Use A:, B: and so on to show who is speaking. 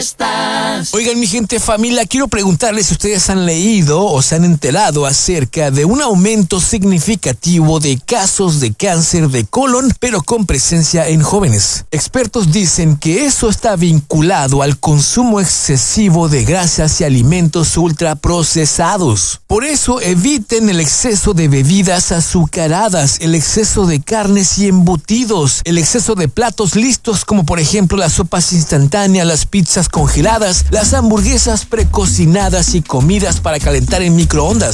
A: Oigan, mi gente, familia, quiero preguntarles si ustedes han leído o se han enterado acerca de un aumento significativo de casos de cáncer de colon, pero con presencia en jóvenes. Expertos dicen que eso está vinculado al consumo excesivo de grasas y alimentos ultraprocesados. Por eso eviten el exceso de bebidas azucaradas, el exceso de carnes y embutidos, el exceso de platos listos como por ejemplo las sopas instantáneas, las pizzas congeladas, las hamburguesas precocinadas y comidas para calentar en microondas.